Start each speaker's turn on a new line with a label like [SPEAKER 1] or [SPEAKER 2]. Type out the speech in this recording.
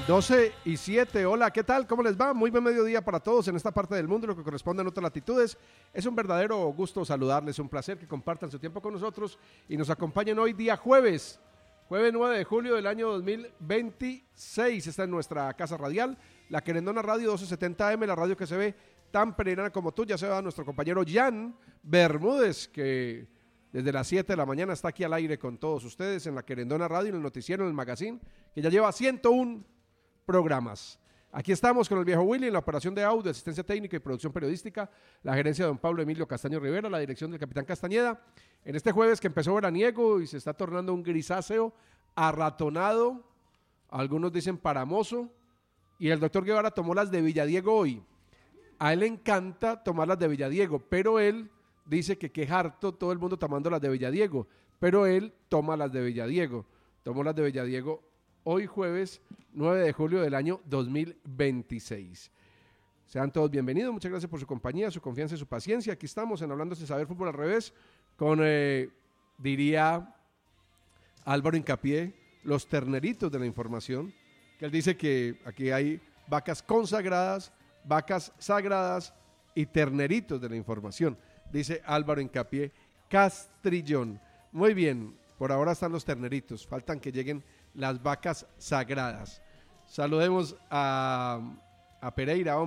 [SPEAKER 1] 12:07, hola, ¿qué tal? ¿Cómo les va? Muy buen mediodía para todos en esta parte del mundo, lo que corresponde a otras latitudes. Es un verdadero gusto saludarles, un placer que compartan su tiempo con nosotros y nos acompañen hoy día jueves 9 de julio del año 2026. Está en nuestra casa radial, la Querendona Radio 1270 AM, la radio que se ve tan peregrina como tú. Ya se va nuestro compañero Jan Bermúdez, que desde las 7 de la mañana está aquí al aire con todos ustedes en la Querendona Radio, en el noticiero, en el magazine, que ya lleva 101 programas. Aquí estamos con el viejo Willy en la operación de audio, asistencia técnica y producción periodística, la gerencia de don Pablo Emilio Castaño Rivera, la dirección del capitán Castañeda. En este jueves que empezó veraniego y se está tornando un grisáceo arratonado, algunos dicen paramoso, y el doctor Guevara tomó las de Villadiego hoy. A él le encanta tomar las de Villadiego, pero él dice que qué harto todo el mundo tomando las de Villadiego, pero él toma las de Villadiego. Tomó las de Villadiego hoy jueves 9 de julio del año 2026. Sean todos bienvenidos, muchas gracias por su compañía, su confianza y su paciencia. Aquí estamos en Hablando sin Saber Fútbol al Revés con, diría Álvaro Hincapié, los terneritos de la información, que él dice que aquí hay vacas consagradas, vacas sagradas y terneritos de la información, dice Álvaro Hincapié Castrillón. Muy bien, por ahora están los terneritos, faltan que lleguen las vacas sagradas. Saludemos a Pereira, hombre.